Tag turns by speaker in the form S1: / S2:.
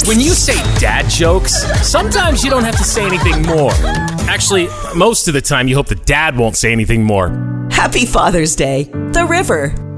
S1: When you say dad jokes, sometimes you don't have to say anything more. Actually, most of the time you hope the dad won't say anything more.
S2: Happy Father's Day, The River.